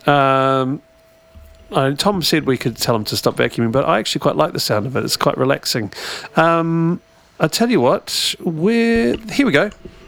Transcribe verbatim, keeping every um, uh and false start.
Um, uh, Tom said we could tell him to stop vacuuming, but I actually quite like the sound of it. It's quite relaxing. Um, I tell you what, we're here we go.